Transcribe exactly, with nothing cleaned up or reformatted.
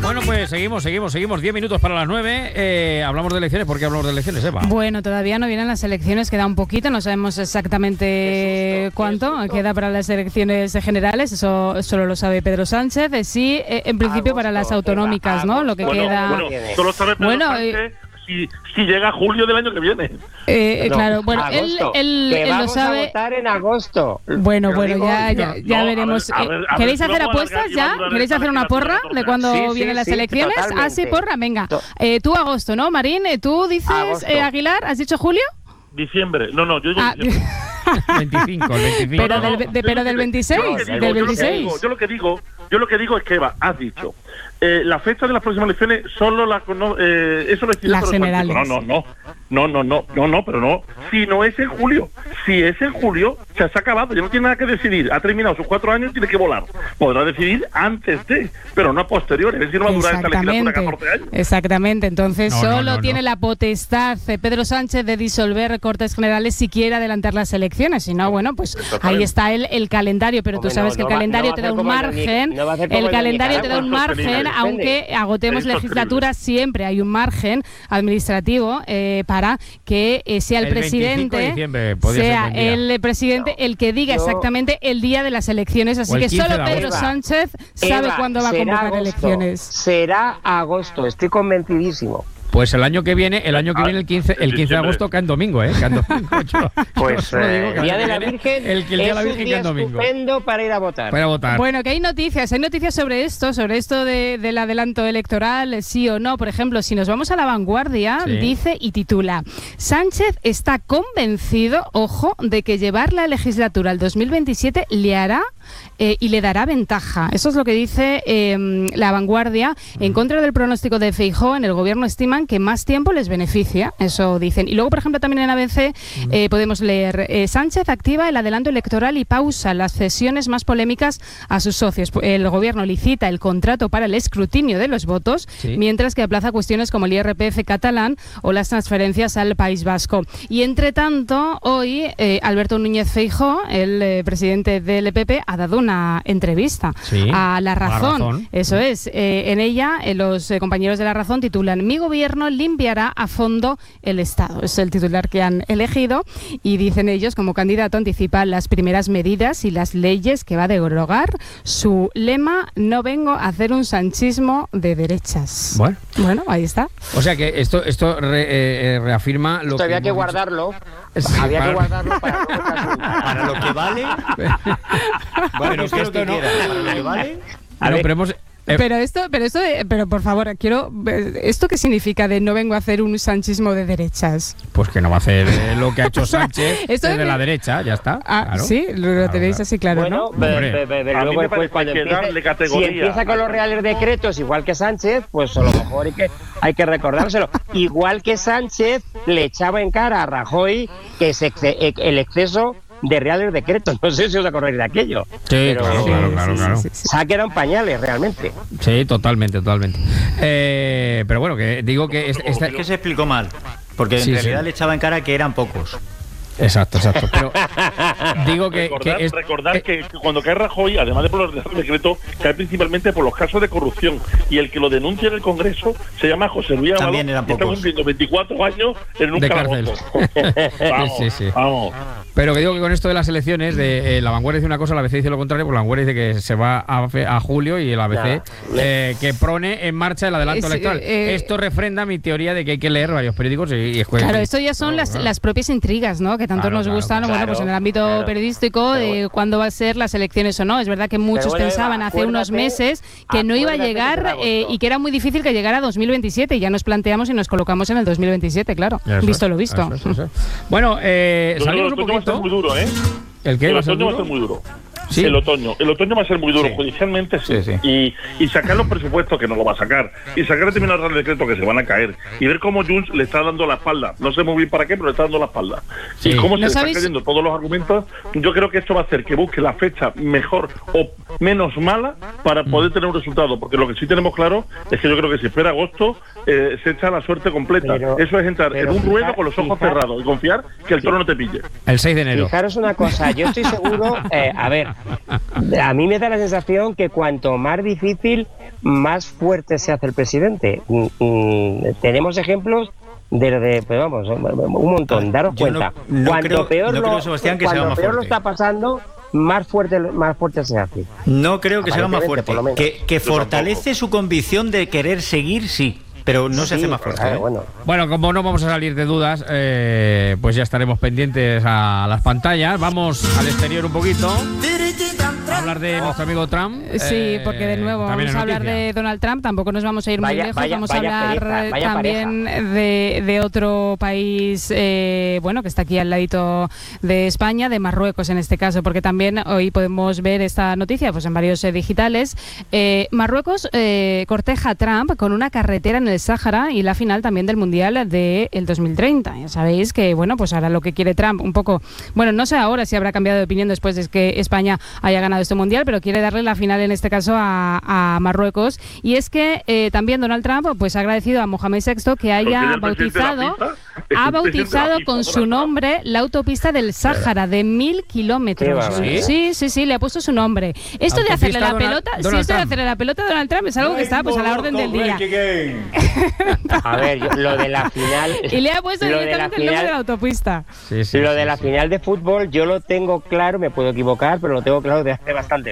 Bueno, pues seguimos, seguimos, seguimos. Diez minutos para las nueve. Eh, hablamos de elecciones. ¿Por qué hablamos de elecciones, Eva? Bueno, todavía no vienen las elecciones, queda un poquito, no sabemos exactamente cuánto queda para las elecciones generales, eso solo lo sabe Pedro Sánchez. Eh, sí, eh, en principio para las autonómicas, ¿no? Lo que bueno, queda... Bueno, solo sabe Pedro bueno, Sánchez eh, si, si llega julio del año que viene. Eh, No, claro, bueno, él, agosto, él, que él vamos lo sabe. a votar en agosto. Bueno, Lo bueno, digo, ya, ya, ya no, veremos. a ver, a ver, a ver ¿Queréis si hacer vamos a apuestas alargar y va a ya? durar ¿Queréis esta hacer una legislatura porra corta. de cuando Sí, sí, vienen las sí, elecciones? totalmente. Ah, sí, porra, venga. To- Eh, tú agosto, ¿no, Marín? Eh, ¿Tú dices Agosto. eh, Aguilar? ¿Has dicho julio? Diciembre. No, no, yo digo Ah, diciembre. veinticinco, el veinticinco. Pero No, no, del, no, de- yo pero lo del que- veintiséis, yo lo que digo, del yo lo que veintiséis. digo, Yo lo que digo, yo lo que digo es que Eva, has dicho, eh, la fecha de las próximas elecciones solo la cono eh, eso lo decide Las Pedro Sánchez. generales. No, no, no, no, no, no, no, no, pero no. Si no es en julio, si es en julio, se, se ha acabado, ya no tiene nada que decidir. Ha terminado sus cuatro años y tiene que volar. Podrá decidir antes de, pero no a posteriori. Es decir, no va a durar esta legislatura catorce años. Exactamente, entonces No, no, solo no, tiene no. la potestad eh, Pedro Sánchez de disolver Cortes Generales si quiere adelantar las elecciones. Si no, bueno, pues ahí está el, el calendario, pero tú Hombre, sabes no, que el no va- calendario no va te a da hacer un como el de margen, Ni- no va a hacer como el el de calendario te da un Nicaragua. margen, Sostenible. aunque agotemos Es legislatura, siempre hay un margen administrativo eh, para que eh, sea el, El veinticinco de presidente, diciembre podría ser sea buen día. el presidente el que diga Yo- exactamente el día de las elecciones. Así O el que quince solo de Pedro agosto. Sánchez sabe Eva, cuándo va a será convocar agosto, elecciones. Será agosto, estoy convencidísimo. Pues el año que viene, el año que Ah, viene, el quince, el quince de agosto cae en domingo, ¿eh? Cae en domingo. Yo- Pues yo solo digo eh, que el Día año de que la viene, Virgen el que el día de la es Virgen un cae día en domingo. estupendo para ir a votar. Para votar. Bueno, que hay noticias, hay noticias sobre esto, sobre esto de, del adelanto electoral, eh, sí o no. Por ejemplo, si nos vamos a La Vanguardia, Sí. dice y titula: Sánchez está convencido, ojo, de que llevar la legislatura al dos mil veintisiete le hará eh, y le dará ventaja. Eso es lo que dice eh, La Vanguardia. En contra del pronóstico de Feijóo, en el gobierno estiman que más tiempo les beneficia, eso dicen. Y luego, por ejemplo, también en A B C eh, podemos leer: eh, Sánchez activa el adelanto electoral y pausa las cesiones más polémicas a sus socios. El gobierno licita el contrato para el escrutinio de los votos, Sí. mientras que aplaza cuestiones como el I R P F catalán o las transferencias al País Vasco. Y entre tanto, hoy eh, Alberto Núñez Feijóo, el eh, presidente del P P, ha dado una entrevista Sí, a La a La Razón. Razón. Eso es. Eh, en ella, eh, los eh, compañeros de La Razón titulan: Mi gobierno limpiará a fondo el Estado. Es el titular que han elegido y dicen ellos, como candidato, anticipa las primeras medidas y las leyes que va a derogar. Su lema: no vengo a hacer un sanchismo de derechas. Bueno. Bueno, ahí está. O sea que esto, esto re- eh, eh, reafirma lo Esto había que hemos dicho. guardarlo. Sí, había para- que guardarlo para luego presentar. Para lo que vale. Bueno, Bueno, es que ¿qué esto no. quiera? Para lo que vale. Ah, no, pero hemos. eh, Pero esto, pero esto, de- pero por favor, quiero, ¿esto qué significa de no vengo a hacer un sanchismo de derechas? Pues que no va a hacer eh, lo que ha hecho Sánchez Esto desde de- la derecha, ya está. Ah, claro. sí, lo, lo Claro, tenéis claro. así claro, Bueno, ¿no? be- Hombre. be- be- A mí luego me después parece cuando que empiece, darle si categoría empieza con a- los reales decretos igual que Sánchez, pues a lo mejor hay que, hay que recordárselo. Igual que Sánchez le echaba en cara a Rajoy que es exce- el exceso de reales decretos. No sé si os acordáis de aquello. Sí, claro, Sí, claro, sí, claro, sí, claro. sí, sí. Se ha quedado en pañales realmente. Sí, totalmente, totalmente. Eh, pero bueno, que digo que es- esta- Es que se explicó mal. Porque en Sí, realidad sí. le echaba en cara que eran pocos. Exacto, exacto. Pero digo que, Recordar, que es- recordar eh, que cuando cae Rajoy, además de por los reales decretos, cae principalmente por los casos de corrupción. Y el que lo denuncia en el Congreso se llama José Luis Ábalos, También eran y está pocos. cumpliendo veinticuatro años en un De cárcel. calabozo. Vamos, Sí, sí. vamos. Pero que digo que con esto de las elecciones, de, eh, la Vanguardia dice una cosa, la A B C dice lo contrario, porque la Vanguardia dice que se va a, fe- a julio y el A B C Nada. eh, que pone en marcha el adelanto Es, electoral. eh, esto refrenda mi teoría de que hay que leer varios periódicos y, y escuelas. Claro, esto ya son Claro, las, claro. las propias intrigas, ¿no? Que tanto Claro, nos claro, gustan, claro. bueno, pues en el ámbito Claro. periodístico, Pero de bueno. cuándo va a ser las elecciones o no. Es verdad que muchos bueno, Eva, pensaban hace unos acuérdate- meses que no iba a acuérdate que llegar será eh, agosto. y que era muy difícil que llegara a dos mil veintisiete. Y ya nos planteamos y nos colocamos en el dos mil veintisiete, claro. Eso Visto es, lo visto. eso es, eso es. Bueno, eh, Yo creo que salimos el un otoño va a ser poquito. muy duro, ¿eh? ¿El qué? El ¿Va a ser otoño va a duro? ser muy duro. Sí. El otoño. El otoño va a ser muy duro. Sí. Judicialmente sí. Sí, sí. Y, y sacar los presupuestos, que no lo va a sacar. Y sacar determinados reales decretos que se van a caer. Y ver cómo Junts le está dando la espalda. No sé muy bien para qué, pero le está dando la espalda. Sí. Y cómo se ¿No le están sabéis? cayendo todos los argumentos. Yo creo que esto va a hacer que busque la fecha mejor o menos mala para poder tener un resultado. Porque lo que sí tenemos claro es que yo creo que si espera agosto, eh, se echa la suerte completa. Pero- Eso es entrar pero en un fija- ruedo con los ojos fija- cerrados y confiar que el toro no te pille. El seis de enero. Fijaros una cosa, yo estoy seguro, eh, a ver, a mí me da la sensación que cuanto más difícil, más fuerte se hace el presidente. Mm, mm, tenemos ejemplos de, de pues vamos, un montón, daros Yo cuenta. no- no cuanto creo- peor, no lo, creo, Sebastián, que se cuando haga más peor lo fuerte. está pasando, más fuerte, más fuerte se hace. No creo que se haga más Aparentemente, fuerte. por lo menos. Que, que Yo fortalece su convicción de querer seguir, sí, pero no se hace Sí, más fuerte. claro, ¿eh? bueno. Bueno, como no vamos a salir de dudas, eh, pues ya estaremos pendientes a las pantallas. Vamos al exterior un poquito. A hablar de nuestro amigo Trump. Sí, eh, porque de nuevo también vamos es a hablar noticia. de Donald Trump, tampoco nos vamos a ir muy Vaya- lejos, vaya- vamos a vaya hablar pereza, eh, vaya también de, de otro país, eh, bueno, que está aquí al ladito de España, de Marruecos en este caso, porque también hoy podemos ver esta noticia pues en varios eh, digitales. Eh, Marruecos eh, corteja a Trump con una carretera en el Sáhara y la final también del Mundial del dos mil treinta. Ya sabéis que, bueno, pues ahora lo que quiere Trump un poco, bueno, no sé ahora si habrá cambiado de opinión después de que España haya ganado este Mundial, pero quiere darle la final en este caso a, a Marruecos. Y es que eh, también Donald Trump pues ha agradecido a Mohamed sexto que haya Porque es el presidente de la bautizado, FIFA, es el ha presidente de la bautizado FIFA, con su Donald Trump. nombre la autopista del Sáhara de mil kilómetros. Qué barbaridad. Sí, sí, sí, le ha puesto su nombre. Esto de hacerle la Autopista Donald- pelota, sí, Donald esto de Trump. hacerle la pelota a Donald Trump es algo que está pues a la orden del día. A ver, yo- lo de la final. Y le ha puesto lo de la directamente el nombre de la final, autopista. Sí, sí, lo sí, de la sí. final de fútbol, yo lo tengo claro, me puedo equivocar, pero lo tengo claro de hace bastante.